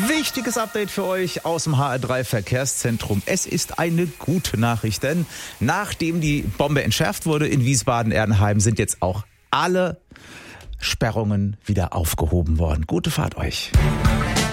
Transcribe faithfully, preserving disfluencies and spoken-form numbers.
Wichtiges Update für euch aus dem H R drei Verkehrszentrum. Es ist eine gute Nachricht, denn nachdem die Bombe entschärft wurde in Wiesbaden-Erdenheim, sind jetzt auch alle Sperrungen wieder aufgehoben worden. Gute Fahrt euch.